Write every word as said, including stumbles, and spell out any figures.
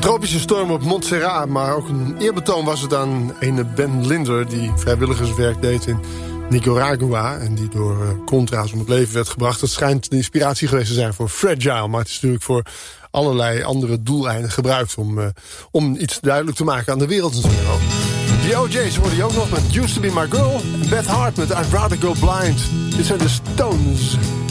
tropische storm op Montserrat, maar ook een eerbetoon was het aan ene Ben Linder, die vrijwilligerswerk deed in Nicaragua en die door uh, Contra's om het leven werd gebracht. Dat schijnt de inspiratie geweest te zijn voor Fragile, maar het is natuurlijk voor allerlei andere doeleinden gebruikt om, uh, om iets duidelijk te maken aan de wereld en zo. De O J's worden die ook nog met Used to Be My Girl en Beth Hart met I'd Rather Go Blind. Dit zijn de Stones.